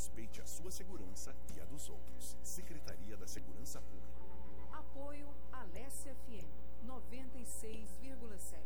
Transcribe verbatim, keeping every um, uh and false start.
respeite a sua segurança e a dos outros. Secretaria da Segurança Pública. Apoio Alessia F M noventa e seis vírgula sete.